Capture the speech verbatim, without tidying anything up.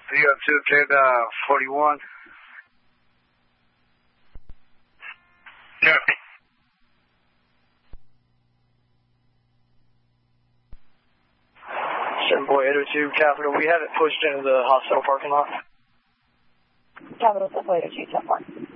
three oh two, cleared uh, forty-one. Copy. Seven boy eight oh two, Capital. We have it pushed into the hospital parking lot. Capital seven boy eight oh two, ten one.